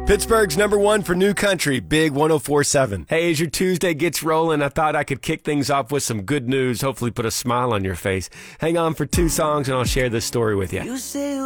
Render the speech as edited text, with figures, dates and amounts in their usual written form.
Pittsburgh's #1 for new country, Big 104.7. Hey, as your Tuesday gets rolling, I thought I could kick things off with some good news, hopefully put a smile on your face. Hang on for 2 songs and I'll share this story with you. You say